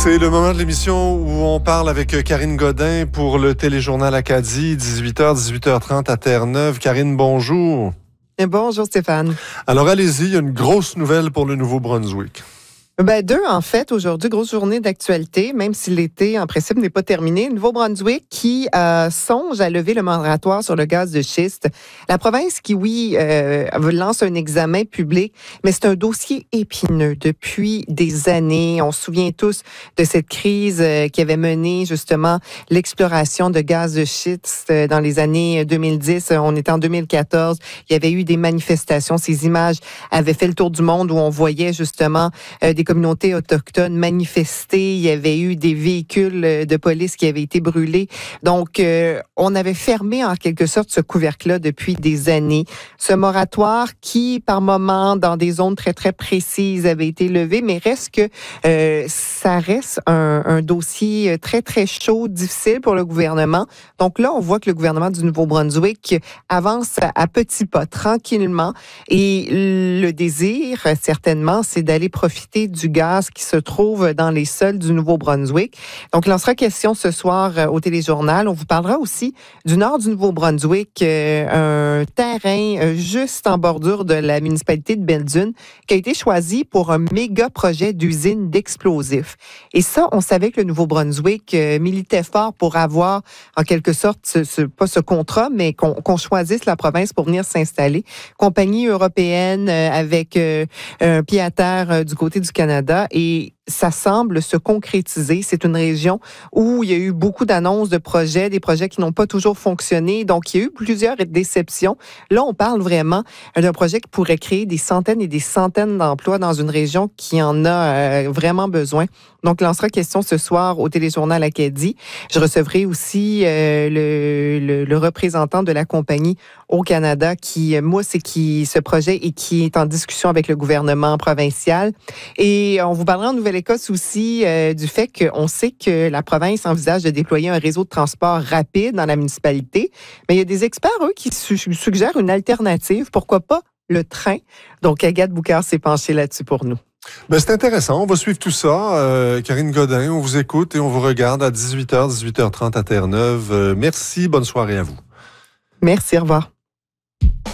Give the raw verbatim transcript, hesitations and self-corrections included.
C'est le moment de l'émission où on parle avec Karine Godin pour le téléjournal Acadie, dix-huit heures, dix-huit heures trente à Terre-Neuve. Karine, bonjour. Et bonjour Stéphane. Alors allez-y, il y a une grosse nouvelle pour le Nouveau-Brunswick. Ben deux, en fait, aujourd'hui, grosse journée d'actualité, même si l'été, en principe, n'est pas terminé. Le Nouveau-Brunswick qui euh, songe à lever le moratoire sur le gaz de schiste. La province qui, oui, euh, lance un examen public, mais c'est un dossier épineux depuis des années. On se souvient tous de cette crise euh, qui avait mené, justement, l'exploration de gaz de schiste euh, dans les années deux mille dix. On était en deux mille quatorze. Il y avait eu des manifestations. Ces images avaient fait le tour du monde où on voyait, justement, euh, des communautés autochtones manifester. Il y avait eu des véhicules de police qui avaient été brûlés. Donc, euh, on avait fermé en quelque sorte ce couvercle-là depuis des années. Ce moratoire qui, par moment, dans des zones très, très précises, avait été levé, mais reste que euh, ça reste un, un dossier très, très chaud, difficile pour le gouvernement. Donc là, on voit que le gouvernement du Nouveau-Brunswick avance à petits pas, tranquillement. Et le désir, certainement, c'est d'aller profiter du gaz qui se trouve dans les sols du Nouveau-Brunswick. Donc, il en sera question ce soir euh, au téléjournal. On vous parlera aussi du nord du Nouveau-Brunswick, euh, un terrain euh, juste en bordure de la municipalité de Belle-Dune qui a été choisi pour un méga projet d'usine d'explosifs. Et ça, on savait que le Nouveau-Brunswick euh, militait fort pour avoir, en quelque sorte, ce, ce, pas ce contrat, mais qu'on, qu'on choisisse la province pour venir s'installer. Compagnie européenne euh, avec euh, un pied à terre euh, du côté du Canada, et ça semble se concrétiser. C'est une région où il y a eu beaucoup d'annonces de projets, des projets qui n'ont pas toujours fonctionné. Donc, il y a eu plusieurs déceptions. Là, on parle vraiment d'un projet qui pourrait créer des centaines et des centaines d'emplois dans une région qui en a euh, vraiment besoin. Donc, il en sera question ce soir au téléjournal Acadie. Je recevrai aussi euh, le, le, le représentant de la compagnie au Canada qui, moi, c'est qui ce projet et qui est en discussion avec le gouvernement provincial. Et on vous parlera en Nouvelle-Écosse aussi euh, du fait qu'on sait que la province envisage de déployer un réseau de transport rapide dans la municipalité. Mais il y a des experts, eux, qui su- suggèrent une alternative. Pourquoi pas le train? Donc, Agathe Boucard s'est penchée là-dessus pour nous. Ben, c'est intéressant. On va suivre tout ça. Euh, Karine Godin, on vous écoute et on vous regarde à dix-huit heures, dix-huit heures trente à Terre-Neuve. Euh, merci. Bonne soirée à vous. Merci. Au revoir.